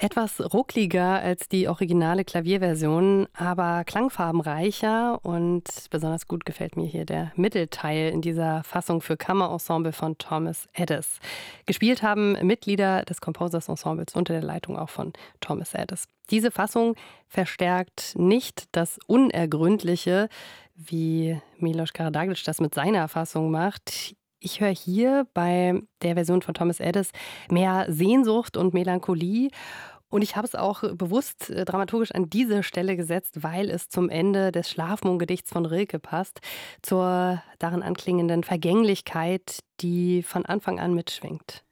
Etwas ruckliger als die originale Klavierversion, aber klangfarbenreicher und besonders gut gefällt mir hier der Mittelteil in dieser Fassung für Kammerensemble von Thomas Edis. Gespielt haben Mitglieder des Composers Ensembles unter der Leitung auch von Thomas Edis. Diese Fassung verstärkt nicht das Unergründliche, wie Milos Karadzic das mit seiner Fassung macht. Ich höre hier bei der Version von Thomas Edis mehr Sehnsucht und Melancholie. Und ich habe es auch bewusst dramaturgisch an diese Stelle gesetzt, weil es zum Ende des Schlafmondgedichts von Rilke passt, zur darin anklingenden Vergänglichkeit, die von Anfang an mitschwingt.